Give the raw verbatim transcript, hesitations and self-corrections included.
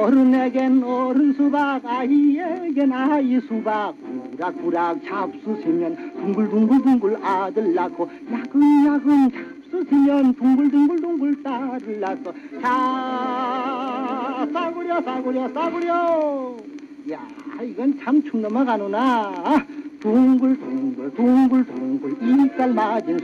어른에겐 어른 수박, 아이에겐 아이 수박. 구락구락 잡수시면 둥글둥글둥글 아들 낳고, 야금야금 잡수시면 둥글둥글둥글 딸을 낳고. 자, 싸구려 싸구려 싸구려. 야, 이건 참 축 넘어가노나. 둥글둥글 둥글둥글 이빨 맞은